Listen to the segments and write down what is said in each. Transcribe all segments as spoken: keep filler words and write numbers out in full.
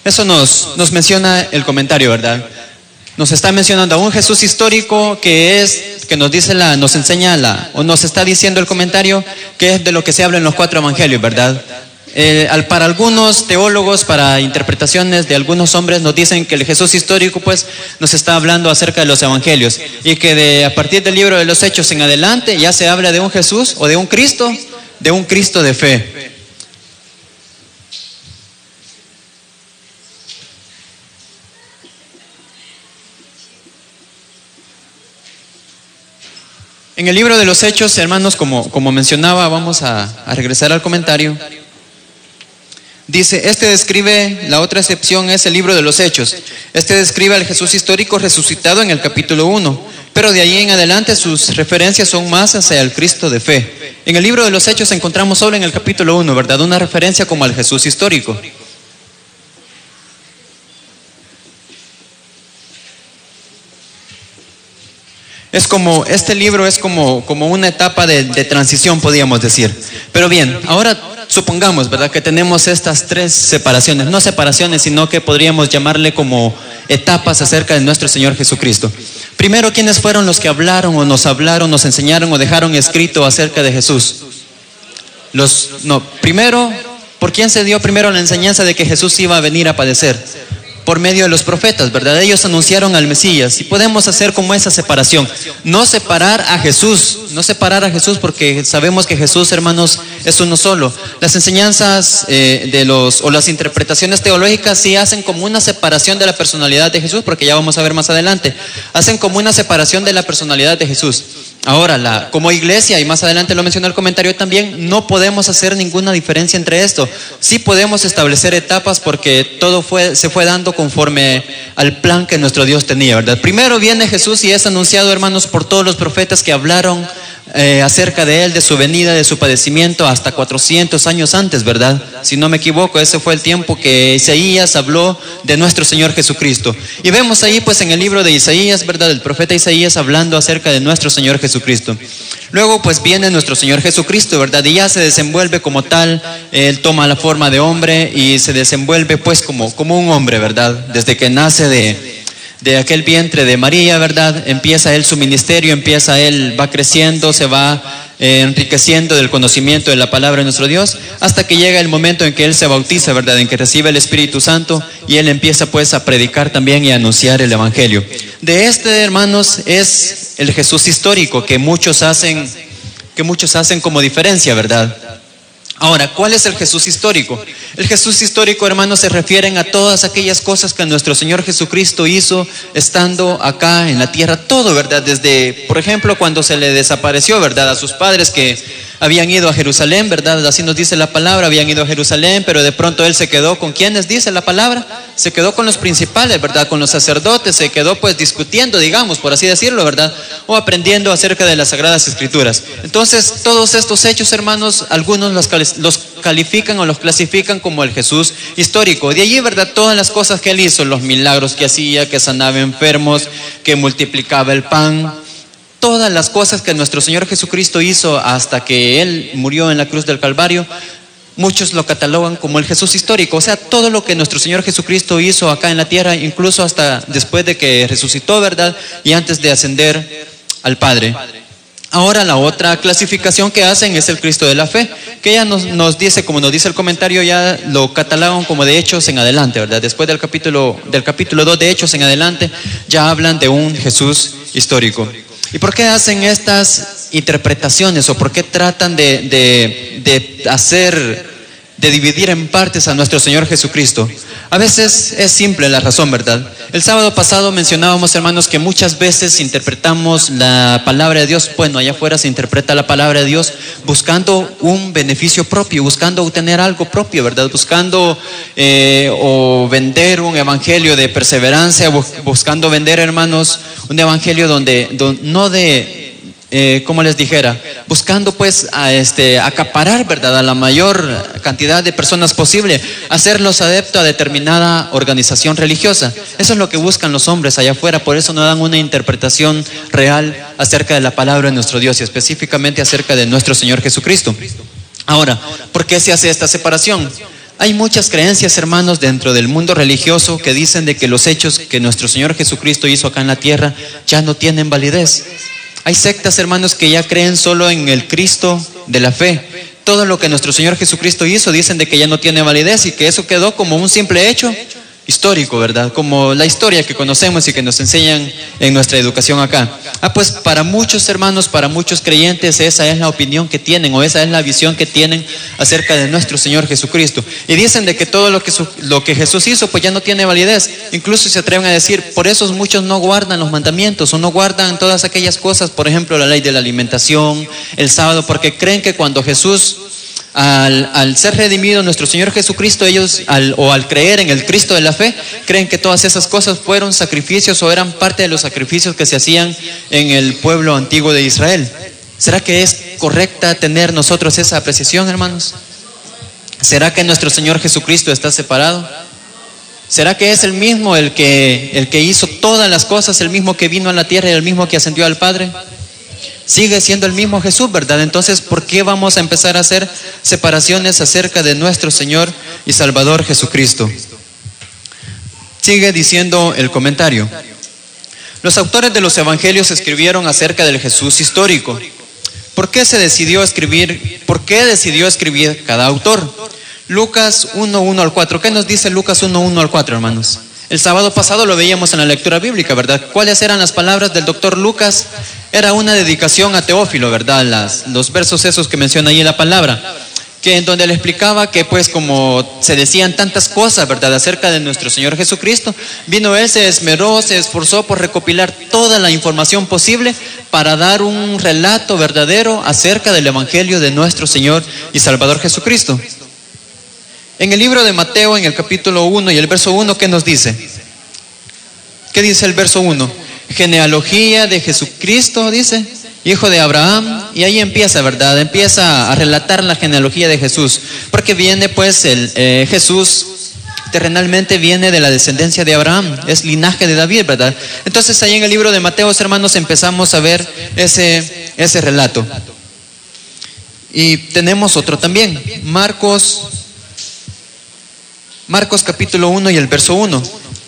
Eso nos, nos menciona el comentario, ¿verdad? Nos está mencionando a un Jesús histórico que es, que nos dice la, nos enseña la, o nos está diciendo el comentario que es de lo que se habla en los cuatro evangelios, ¿verdad? Eh, al, para algunos teólogos, para interpretaciones de algunos hombres, nos dicen que el Jesús histórico, pues, nos está hablando acerca de los evangelios y que de, a partir del libro de los Hechos en adelante ya se habla de un Jesús o de un Cristo, de un Cristo de fe. En el libro de los Hechos, hermanos, como, como mencionaba, vamos a, a regresar al comentario. Dice, este describe, la otra excepción es el libro de los Hechos. Este describe al Jesús histórico resucitado en el capítulo uno, pero de ahí en adelante sus referencias son más hacia el Cristo de fe. En el libro de los Hechos encontramos solo en el capítulo uno, ¿verdad? Una referencia como al Jesús histórico. Es como, este libro es como, como una etapa de, de transición, podríamos decir. Pero bien, ahora supongamos, ¿verdad?, que tenemos estas tres separaciones, no separaciones, sino que podríamos llamarle como etapas acerca de nuestro Señor Jesucristo. Primero, ¿quiénes fueron los que hablaron o nos hablaron, nos enseñaron o dejaron escrito acerca de Jesús? Los, no, primero, ¿por quién se dio primero la enseñanza de que Jesús iba a venir a padecer? Por medio de los profetas, ¿verdad? Ellos anunciaron al Mesías y podemos hacer como esa separación. No separar a Jesús, no separar a Jesús porque sabemos que Jesús, hermanos, es uno solo. Las enseñanzas eh, de los, o las interpretaciones teológicas sí hacen como una separación de la personalidad de Jesús, porque ya vamos a ver más adelante. Hacen como una separación de la personalidad de Jesús. Ahora, la, como iglesia, y más adelante lo mencionó el comentario también, no podemos hacer ninguna diferencia entre esto. Sí podemos establecer etapas porque todo fue, se fue dando conforme al plan que nuestro Dios tenía, ¿verdad? Primero viene Jesús y es anunciado, hermanos, por todos los profetas que hablaron eh, acerca de Él, de su venida, de su padecimiento, hasta cuatrocientos años antes, ¿verdad? Si no me equivoco, ese fue el tiempo que Isaías habló de nuestro Señor Jesucristo. Y vemos ahí, pues, en el libro de Isaías, ¿verdad?, el profeta Isaías hablando acerca de nuestro Señor Jesucristo. Luego, pues, viene nuestro Señor Jesucristo, ¿verdad? Y ya se desenvuelve como tal, Él toma la forma de hombre y se desenvuelve, pues, como, como un hombre, ¿verdad? Desde que nace de... de aquel vientre de María, ¿verdad? Empieza Él su ministerio, empieza Él, va creciendo, se va eh, enriqueciendo del conocimiento de la palabra de nuestro Dios, hasta que llega el momento en que Él se bautiza, ¿verdad? En que recibe el Espíritu Santo y Él empieza pues a predicar también y a anunciar el Evangelio. De este, hermanos, es el Jesús histórico que muchos hacen, que muchos hacen como diferencia, ¿verdad? Ahora, ¿cuál es el Jesús histórico? El Jesús histórico, hermanos, se refieren a todas aquellas cosas que nuestro Señor Jesucristo hizo estando acá en la tierra, todo, ¿verdad? Desde, por ejemplo, cuando se le desapareció, ¿verdad?, a sus padres que habían ido a Jerusalén, ¿verdad? Así nos dice la palabra, habían ido a Jerusalén, pero de pronto Él se quedó con ¿quiénes dice la palabra? Se quedó con los principales, ¿verdad? Con los sacerdotes, se quedó pues discutiendo, digamos, por así decirlo, ¿verdad? O aprendiendo acerca de las Sagradas Escrituras. Entonces, todos estos hechos, hermanos, algunos los, los califican o los clasifican como el Jesús histórico. De allí, ¿verdad?, todas las cosas que Él hizo, los milagros que hacía, que sanaba enfermos, que multiplicaba el pan, todas las cosas que nuestro Señor Jesucristo hizo hasta que Él murió en la cruz del Calvario, muchos lo catalogan como el Jesús histórico. O sea, todo lo que nuestro Señor Jesucristo hizo acá en la tierra, incluso hasta después de que resucitó, ¿verdad?, y antes de ascender al Padre. Ahora, la otra clasificación que hacen es el Cristo de la fe, que ya nos, nos dice, como nos dice el comentario, ya lo catalogan como de Hechos en adelante, ¿verdad? Después del capítulo, del capítulo dos de Hechos en adelante, ya hablan de un Jesús histórico. ¿Y por qué hacen estas interpretaciones o por qué tratan de, de, de hacer, de dividir en partes a nuestro Señor Jesucristo? A veces es simple la razón, ¿verdad? El sábado pasado mencionábamos, hermanos, que muchas veces interpretamos la palabra de Dios, bueno, allá afuera se interpreta la palabra de Dios buscando un beneficio propio, buscando obtener algo propio, ¿verdad? Buscando eh, o vender un evangelio de perseverancia, buscando vender, hermanos, un evangelio donde, donde no de... Eh, como les dijera, buscando pues a este, acaparar, ¿verdad?, a la mayor cantidad de personas posible, hacerlos adeptos a determinada organización religiosa. Eso es lo que buscan los hombres allá afuera, por eso no dan una interpretación real acerca de la palabra de nuestro Dios y específicamente acerca de nuestro Señor Jesucristo. Ahora, ¿por qué se hace esta separación? Hay muchas creencias, hermanos, dentro del mundo religioso que dicen de que los hechos que nuestro Señor Jesucristo hizo acá en la tierra ya no tienen validez. Hay sectas, hermanos, que ya creen solo en el Cristo de la fe. Todo lo que nuestro Señor Jesucristo hizo dicen de que ya no tiene validez y que eso quedó como un simple hecho histórico, ¿verdad? Como la historia que conocemos y que nos enseñan en nuestra educación acá. Ah, pues para muchos hermanos, para muchos creyentes, esa es la opinión que tienen o esa es la visión que tienen acerca de nuestro Señor Jesucristo. Y dicen de que todo lo que, su, lo que Jesús hizo pues ya no tiene validez. Incluso se atreven a decir, por eso muchos no guardan los mandamientos o no guardan todas aquellas cosas, por ejemplo, la ley de la alimentación, el sábado, porque creen que cuando Jesús... Al, al ser redimido nuestro Señor Jesucristo, ellos al, o al creer en el Cristo de la fe, creen que todas esas cosas fueron sacrificios o eran parte de los sacrificios que se hacían en el pueblo antiguo de Israel. ¿Será que es correcta tener nosotros esa apreciación, hermanos? ¿Será que nuestro Señor Jesucristo está separado? ¿Será que es el mismo el que, el que hizo todas las cosas, el mismo que vino a la tierra y el mismo que ascendió al Padre? Sigue siendo el mismo Jesús, ¿verdad? Entonces, ¿por qué vamos a empezar a hacer separaciones acerca de nuestro Señor y Salvador Jesucristo? Sigue diciendo el comentario. Los autores de los evangelios escribieron acerca del Jesús histórico. ¿Por qué se decidió escribir? ¿Por qué decidió escribir cada autor? Lucas uno, uno al cuatro. ¿Qué nos dice Lucas uno, uno al cuatro, hermanos? El sábado pasado lo veíamos en la lectura bíblica, ¿verdad? ¿Cuáles eran las palabras del doctor Lucas? Era una dedicación a Teófilo, ¿verdad? Las, los versos esos que menciona ahí en la palabra, que en donde le explicaba que pues como se decían tantas cosas, ¿verdad? Acerca de nuestro Señor Jesucristo, vino Él, se esmeró, se esforzó por recopilar toda la información posible para dar un relato verdadero acerca del Evangelio de nuestro Señor y Salvador Jesucristo. En el libro de Mateo, en el capítulo uno y el verso uno, ¿qué nos dice? ¿Qué dice el verso uno? Genealogía de Jesucristo, dice, hijo de Abraham, y ahí empieza, ¿verdad? Empieza a relatar la genealogía de Jesús, porque viene pues el eh, Jesús terrenalmente viene de la descendencia de Abraham, es linaje de David, ¿verdad? Entonces ahí en el libro de Mateo, hermanos, empezamos a ver ese, ese relato. Y tenemos otro también, Marcos, Marcos capítulo uno y el verso uno.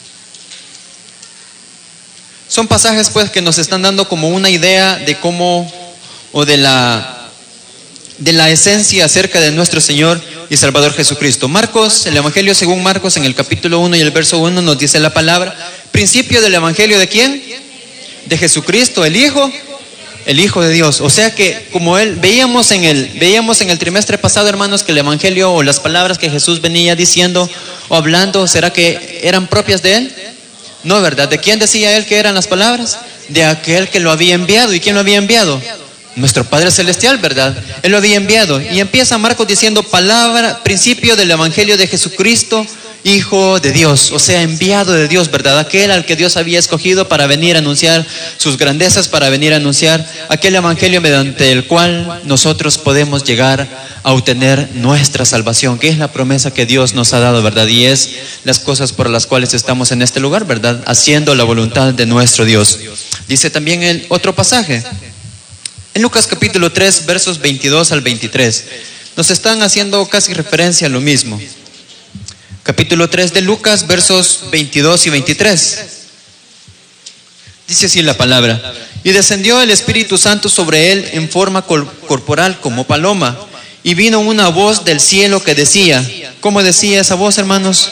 Son pasajes pues que nos están dando como una idea de cómo o de la de la esencia acerca de nuestro Señor y Salvador Jesucristo. Marcos, el Evangelio según Marcos en el capítulo uno y el verso uno nos dice la palabra, principio del Evangelio ¿de quién? De Jesucristo, el Hijo, el Hijo de Dios. O sea que como él veíamos en el veíamos en el trimestre pasado, hermanos, que el Evangelio o las palabras que Jesús venía diciendo o hablando, ¿será que eran propias de él? No, ¿verdad? ¿De quién decía él que eran las palabras? De aquel que lo había enviado. ¿Y quién lo había enviado? Nuestro Padre Celestial, ¿verdad? Él lo había enviado. Y empieza Marcos diciendo palabra, principio del Evangelio de Jesucristo, Hijo de Dios, o sea, enviado de Dios, ¿verdad? Aquel al que Dios había escogido para venir a anunciar sus grandezas, para venir a anunciar aquel Evangelio mediante el cual nosotros podemos llegar a obtener nuestra salvación, que es la promesa que Dios nos ha dado, ¿verdad? Y es las cosas por las cuales estamos en este lugar, ¿verdad? Haciendo la voluntad de nuestro Dios. Dice también el otro pasaje, en Lucas capítulo tres, versos veintidós al veintitrés, nos están haciendo casi referencia a lo mismo. Capítulo tres de Lucas, versos veintidós y veintitrés. Dice así la palabra: y descendió el Espíritu Santo sobre él en forma corporal como paloma, y vino una voz del cielo que decía, ¿cómo decía esa voz, hermanos?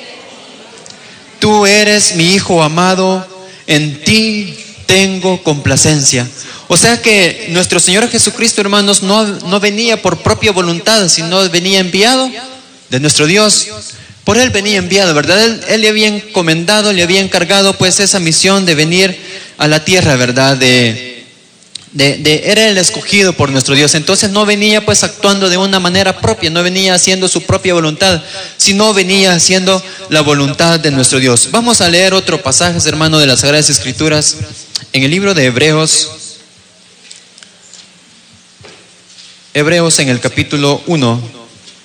Tú eres mi Hijo amado, en ti tengo complacencia. O sea que nuestro Señor Jesucristo, hermanos, no, no venía por propia voluntad, sino venía enviado de nuestro Dios. Por él venía enviado, ¿verdad? Él, él le había encomendado, le había encargado pues esa misión de venir a la tierra, ¿verdad? De, de, de, era el escogido por nuestro Dios. Entonces no venía pues actuando de una manera propia, no venía haciendo su propia voluntad, sino venía haciendo la voluntad de nuestro Dios. Vamos a leer otro pasaje, hermano, de las Sagradas Escrituras, en el libro de Hebreos. Hebreos en el capítulo uno.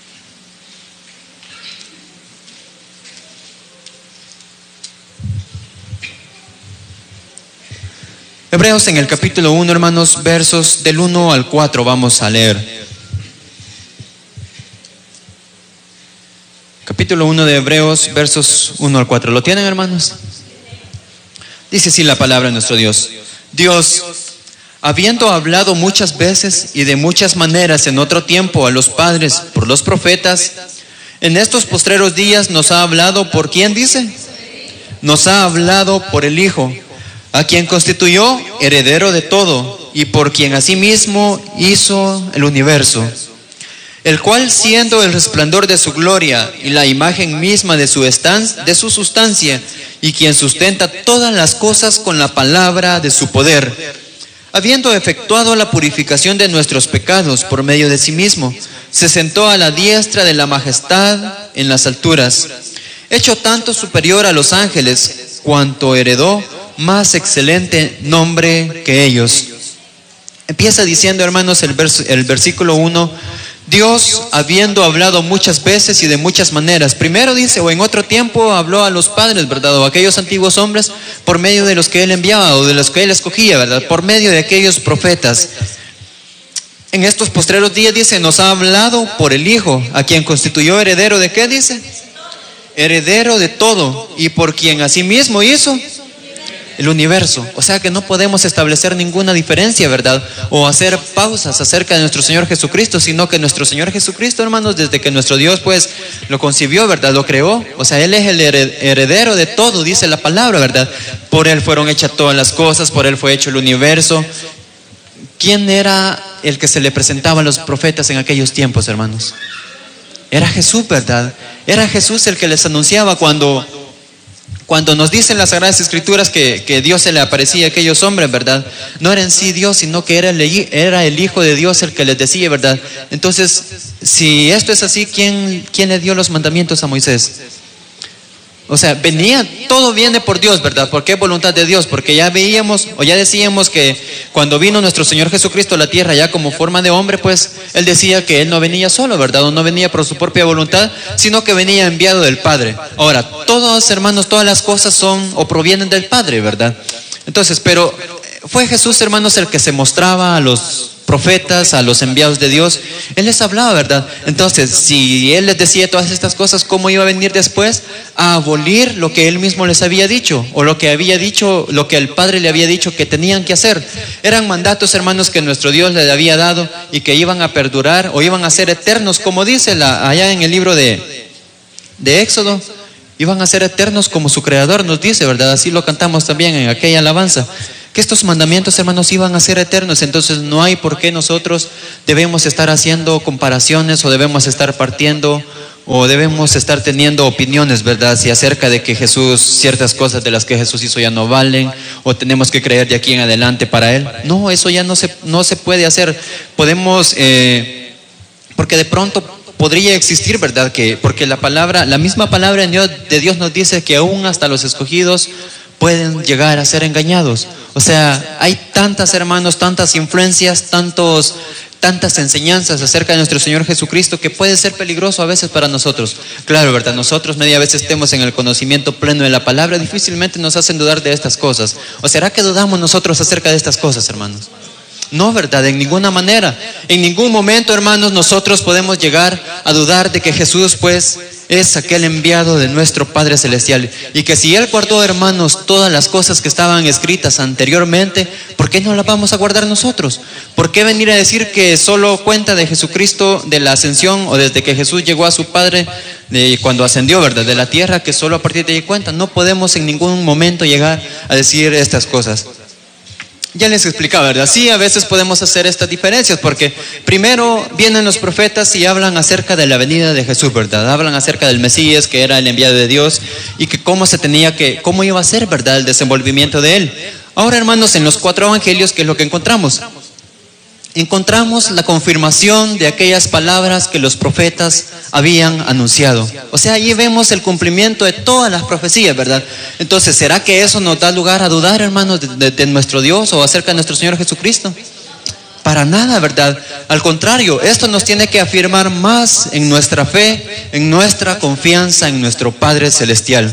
Hebreos en el capítulo uno, hermanos, versos del uno al cuatro vamos a leer. capítulo uno de Hebreos, versos uno al cuatro. ¿Lo tienen, hermanos? Dice así la palabra de nuestro Dios. Dios, habiendo hablado muchas veces y de muchas maneras en otro tiempo a los padres por los profetas, en estos postreros días nos ha hablado por quién, dice. Nos ha hablado por el Hijo, a quien constituyó heredero de todo y por quien asimismo hizo el universo, el cual, siendo el resplandor de su gloria y la imagen misma de su, estan- de su sustancia, y quien sustenta todas las cosas con la palabra de su poder, habiendo efectuado la purificación de nuestros pecados por medio de sí mismo, se sentó a la diestra de la majestad en las alturas, hecho tanto superior a los ángeles, cuanto heredó más excelente nombre que ellos. Empieza diciendo, hermanos, el, vers- el versículo uno, Dios, habiendo hablado muchas veces y de muchas maneras. Primero dice, o en otro tiempo habló a los padres, ¿verdad? O a aquellos antiguos hombres por medio de los que Él enviaba o de los que Él escogía, ¿verdad? Por medio de aquellos profetas. En estos postreros días, dice, nos ha hablado por el Hijo, a quien constituyó heredero de ¿qué dice? Heredero de todo, y por quien asimismo hizo el universo. O sea que no podemos establecer ninguna diferencia, ¿verdad? O hacer pausas acerca de nuestro Señor Jesucristo, sino que nuestro Señor Jesucristo, hermanos, desde que nuestro Dios pues lo concibió, ¿verdad? Lo creó. O sea, Él es el heredero de todo, dice la palabra, ¿verdad? Por Él fueron hechas todas las cosas, por Él fue hecho el universo. ¿Quién era el que se le presentaba a los profetas en aquellos tiempos, hermanos? Era Jesús, ¿verdad? Era Jesús el que les anunciaba cuando... Cuando nos dicen las Sagradas Escrituras que, que Dios se le aparecía a aquellos hombres, ¿verdad? No era en sí Dios, sino que era el, era el Hijo de Dios el que les decía, ¿verdad? Entonces, si esto es así, ¿quién, quién le dio los mandamientos a Moisés? O sea, venía, todo viene por Dios, ¿verdad? ¿Por qué voluntad de Dios? Porque ya veíamos, o ya decíamos que cuando vino nuestro Señor Jesucristo a la tierra ya como forma de hombre, pues Él decía que Él no venía solo, ¿verdad? O no venía por su propia voluntad, sino que venía enviado del Padre. Ahora, todos, hermanos, todas las cosas son o provienen del Padre, ¿verdad? Entonces, pero fue Jesús, hermanos, el que se mostraba a los profetas, a los enviados de Dios. Él les hablaba, ¿verdad? Entonces, si Él les decía todas estas cosas, ¿cómo iba a venir después a abolir lo que Él mismo les había dicho? O lo que había dicho, lo que el Padre le había dicho que tenían que hacer. Eran mandatos, hermanos, que nuestro Dios les había dado y que iban a perdurar o iban a ser eternos, como dice la, allá en el libro de, de Éxodo. Iban a ser eternos como su Creador nos dice, ¿verdad? Así lo cantamos también en aquella alabanza. Que estos mandamientos, hermanos, iban a ser eternos. Entonces no hay por qué nosotros debemos estar haciendo comparaciones o debemos estar partiendo o debemos estar teniendo opiniones, ¿verdad? Si acerca de que Jesús, ciertas cosas de las que Jesús hizo ya no valen o tenemos que creer de aquí en adelante para Él. No, eso ya no se, no se puede hacer. Podemos, eh, porque de pronto podría existir, ¿verdad? Que, porque la palabra, la misma palabra de Dios nos dice que aún hasta los escogidos pueden llegar a ser engañados. O sea, hay tantas, hermanos, tantas influencias, tantos, tantas enseñanzas acerca de nuestro Señor Jesucristo que puede ser peligroso a veces para nosotros. Claro, ¿verdad? Nosotros media vez estemos en el conocimiento pleno de la palabra, difícilmente nos hacen dudar de estas cosas. ¿O será que dudamos nosotros acerca de estas cosas, hermanos? No, ¿verdad? En ninguna manera. En ningún momento, hermanos, nosotros podemos llegar a dudar de que Jesús, pues, es aquel enviado de nuestro Padre Celestial. Y que si Él guardó, hermanos, todas las cosas que estaban escritas anteriormente, ¿por qué no las vamos a guardar nosotros? ¿Por qué venir a decir que solo cuenta de Jesucristo, de la ascensión, o desde que Jesús llegó a su Padre, de cuando ascendió, ¿verdad? De la tierra, que solo a partir de ahí cuenta? No podemos en ningún momento llegar a decir estas cosas. Ya les explicaba, ¿verdad? Sí, a veces podemos hacer estas diferencias porque primero vienen los profetas y hablan acerca de la venida de Jesús, ¿verdad? Hablan acerca del Mesías, que era el enviado de Dios y que cómo se tenía que, cómo iba a ser, ¿verdad? El desenvolvimiento de Él. Ahora, hermanos, en los cuatro evangelios, ¿qué es lo que encontramos? Encontramos la confirmación de aquellas palabras que los profetas habían anunciado. O sea, allí vemos el cumplimiento de todas las profecías, ¿verdad? Entonces, ¿será que eso nos da lugar a dudar, hermanos, de, de, de nuestro Dios o acerca de nuestro Señor Jesucristo? Para nada, ¿verdad? Al contrario, esto nos tiene que afirmar más en nuestra fe, en nuestra confianza en nuestro Padre Celestial.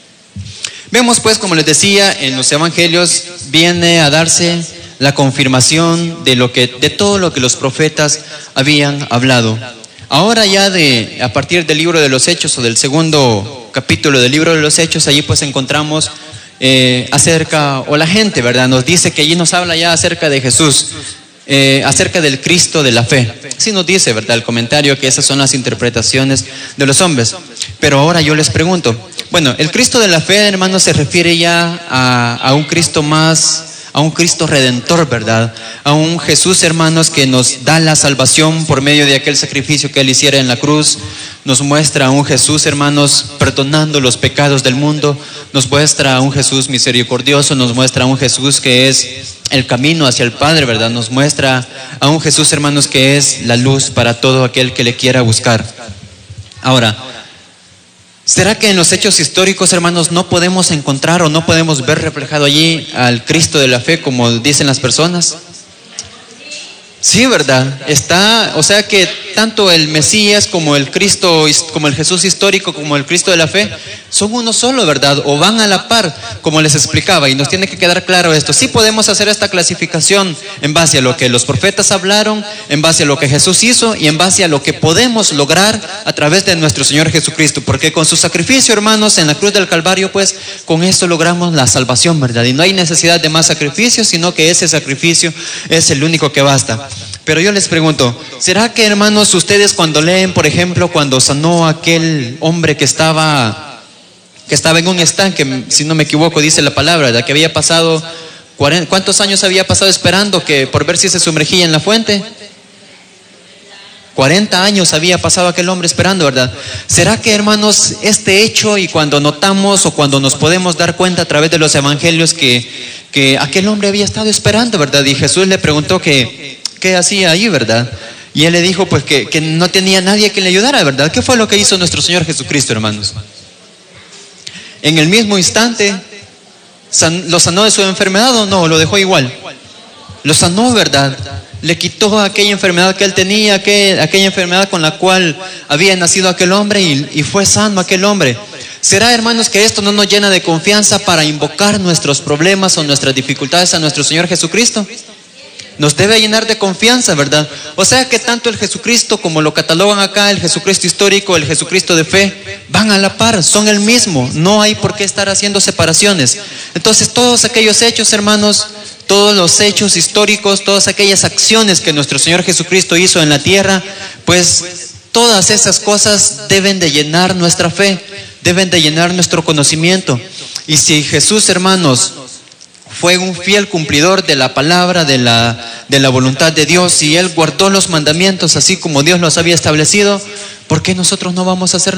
Vemos, pues, como les decía, en los evangelios viene a darse la confirmación de lo que, de todo lo que los profetas habían hablado. Ahora ya de, a partir del libro de los Hechos o del segundo capítulo del libro de los Hechos, allí pues encontramos eh, acerca, o la gente, ¿verdad? Nos dice que allí nos habla ya acerca de Jesús, eh, acerca del Cristo de la fe. Sí nos dice, ¿verdad? El comentario que esas son las interpretaciones de los hombres. Pero ahora yo les pregunto, bueno, el Cristo de la fe, hermanos, se refiere ya a, a un Cristo más, a un Cristo redentor, ¿verdad? A un Jesús, hermanos, que nos da la salvación por medio de aquel sacrificio que Él hiciera en la cruz. Nos muestra a un Jesús, hermanos, perdonando los pecados del mundo. Nos muestra a un Jesús misericordioso. Nos muestra a un Jesús que es el camino hacia el Padre, ¿verdad? Nos muestra a un Jesús, hermanos, que es la luz para todo aquel que le quiera buscar. Ahora, ¿será que en los hechos históricos, hermanos, no podemos encontrar o no podemos ver reflejado allí al Cristo de la fe, como dicen las personas? Sí, ¿verdad? Está, o sea que tanto el Mesías como el Cristo, como el Jesús histórico, como el Cristo de la fe, son uno solo, ¿verdad? O van a la par, como les explicaba, y nos tiene que quedar claro esto. Sí podemos hacer esta clasificación en base a lo que los profetas hablaron, en base a lo que Jesús hizo y en base a lo que podemos lograr a través de nuestro Señor Jesucristo, porque con su sacrificio, hermanos, en la cruz del Calvario, pues con esto logramos la salvación, ¿verdad? Y no hay necesidad de más sacrificios, sino que ese sacrificio es el único que basta. Pero yo les pregunto, ¿será que, hermanos, ustedes cuando leen, por ejemplo, cuando sanó a aquel hombre que estaba, que estaba en un estanque, si no me equivoco, dice la palabra, ¿verdad? Que había pasado, cuarenta, ¿cuántos años había pasado esperando que por ver si se sumergía en la fuente? cuarenta años había pasado aquel hombre esperando, ¿verdad? ¿Será que, hermanos, este hecho, y cuando notamos o cuando nos podemos dar cuenta a través de los evangelios que, que aquel hombre había estado esperando, ¿verdad? Y Jesús le preguntó que ¿qué hacía ahí, verdad? Y él le dijo pues que, que no tenía nadie que le ayudara, ¿verdad? ¿Qué fue lo que hizo nuestro Señor Jesucristo, hermanos? En el mismo instante, san, ¿lo sanó de su enfermedad o no? ¿Lo dejó igual? Lo sanó, ¿verdad? Le quitó aquella enfermedad que él tenía, aquel, aquella enfermedad con la cual había nacido aquel hombre y, y fue sano aquel hombre. ¿Será, hermanos, que esto no nos llena de confianza para invocar nuestros problemas o nuestras dificultades a nuestro Señor Jesucristo? Nos debe llenar de confianza, ¿verdad? O sea que tanto el Jesucristo, como lo catalogan acá, el Jesucristo histórico, el Jesucristo de fe, van a la par, son el mismo. No hay por qué estar haciendo separaciones. Entonces, todos aquellos hechos, hermanos, todos los hechos históricos, todas aquellas acciones que nuestro Señor Jesucristo hizo en la tierra, pues todas esas cosas deben de llenar nuestra fe, deben de llenar nuestro conocimiento. Y si Jesús, hermanos, fue un fiel cumplidor de la palabra, de la, de la voluntad de Dios, y Él guardó los mandamientos así como Dios los había establecido, ¿por qué nosotros no vamos a hacerlo?